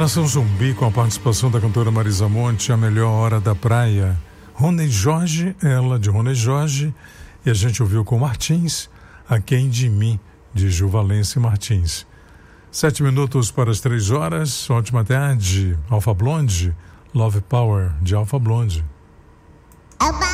Nação Zumbi, com a participação da cantora Marisa Monte, A Melhor Hora da Praia. Rony Jorge, ela de Rony Jorge, e a gente ouviu com Martins, Aquém de Mim, de Ju Valença e Martins. 7 minutos para as 3 horas, ótima tarde. Alpha Blonde, Love Power, de Alpha Blonde.